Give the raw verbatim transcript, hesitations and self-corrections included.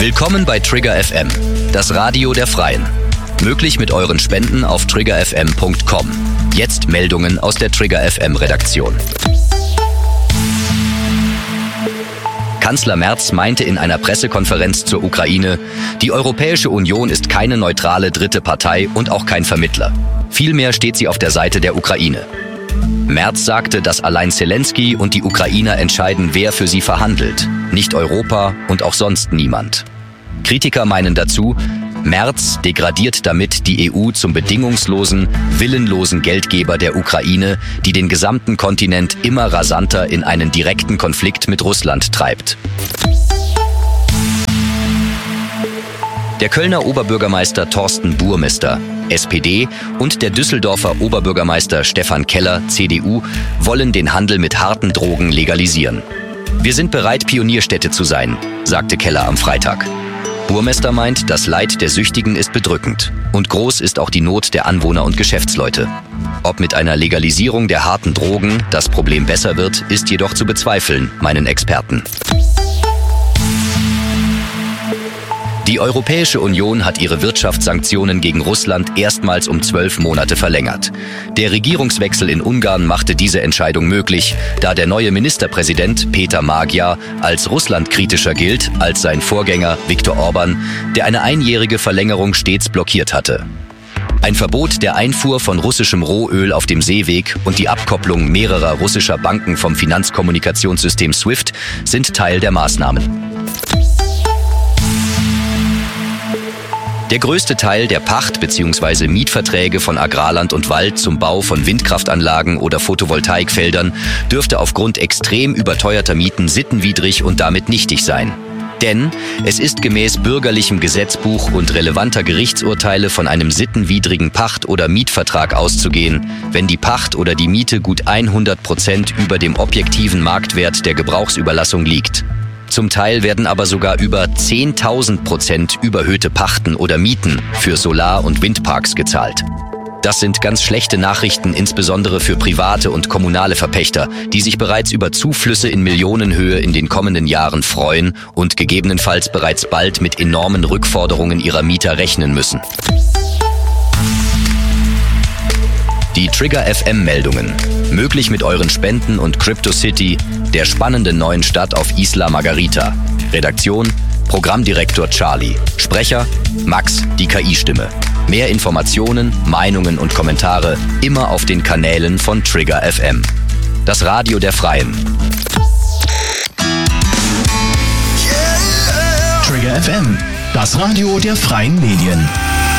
Willkommen bei Trigger F M, das Radio der Freien. Möglich mit euren Spenden auf trigger f m punkt com. Jetzt Meldungen aus der Trigger F M Redaktion. Kanzler Merz meinte in einer Pressekonferenz zur Ukraine, die Europäische Union ist keine neutrale dritte Partei und auch kein Vermittler. Vielmehr steht sie auf der Seite der Ukraine. Merz sagte, dass allein Zelensky und die Ukrainer entscheiden, wer für sie verhandelt. Nicht Europa und auch sonst niemand. Kritiker meinen dazu, Merz degradiert damit die E U zum bedingungslosen, willenlosen Geldgeber der Ukraine, die den gesamten Kontinent immer rasanter in einen direkten Konflikt mit Russland treibt. Der Kölner Oberbürgermeister Thorsten Burmester, S P D, und der Düsseldorfer Oberbürgermeister Stefan Keller, C D U, wollen den Handel mit harten Drogen legalisieren. Wir sind bereit, Pionierstädte zu sein, sagte Keller am Freitag. Burmester meint, das Leid der Süchtigen ist bedrückend. Und groß ist auch die Not der Anwohner und Geschäftsleute. Ob mit einer Legalisierung der harten Drogen das Problem besser wird, ist jedoch zu bezweifeln, meinen Experten. Die Europäische Union hat ihre Wirtschaftssanktionen gegen Russland erstmals um zwölf Monate verlängert. Der Regierungswechsel in Ungarn machte diese Entscheidung möglich, da der neue Ministerpräsident Peter Magyar als russlandkritischer gilt als sein Vorgänger Viktor Orban, der eine einjährige Verlängerung stets blockiert hatte. Ein Verbot der Einfuhr von russischem Rohöl auf dem Seeweg und die Abkopplung mehrerer russischer Banken vom Finanzkommunikationssystem SWIFT sind Teil der Maßnahmen. Der größte Teil der Pacht- bzw. Mietverträge von Agrarland und Wald zum Bau von Windkraftanlagen oder Photovoltaikfeldern dürfte aufgrund extrem überteuerter Mieten sittenwidrig und damit nichtig sein. Denn es ist gemäß bürgerlichem Gesetzbuch und relevanter Gerichtsurteile von einem sittenwidrigen Pacht- oder Mietvertrag auszugehen, wenn die Pacht oder die Miete gut hundert Prozent über dem objektiven Marktwert der Gebrauchsüberlassung liegt. Zum Teil werden aber sogar über zehntausend Prozent überhöhte Pachten oder Mieten für Solar- und Windparks gezahlt. Das sind ganz schlechte Nachrichten, insbesondere für private und kommunale Verpächter, die sich bereits über Zuflüsse in Millionenhöhe in den kommenden Jahren freuen und gegebenenfalls bereits bald mit enormen Rückforderungen ihrer Mieter rechnen müssen. Die Trigger F M-Meldungen. Möglich mit euren Spenden und CryptoCity, der spannenden neuen Stadt auf Isla Margarita. Redaktion, Programmdirektor Charlie. Sprecher, Max, die K I-Stimme. Mehr Informationen, Meinungen und Kommentare immer auf den Kanälen von Trigger F M. Das Radio der Freien. Trigger F M, das Radio der Freien Medien.